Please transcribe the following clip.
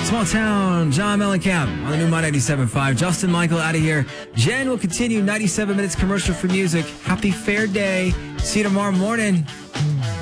Small Town, John Mellencamp on the new My 97.5. Justin Michael out of here. Jen will continue 97 minutes commercial for music. Happy Fair Day. See you tomorrow morning.